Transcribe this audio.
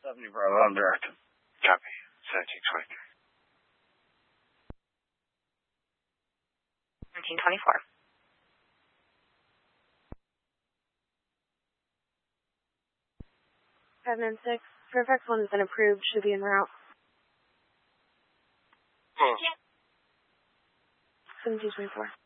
70 Bravo, I'm direct. Copy. 1723. 1724. Cabinet 6, Fairfax 1 has been approved, should be en route. 1724.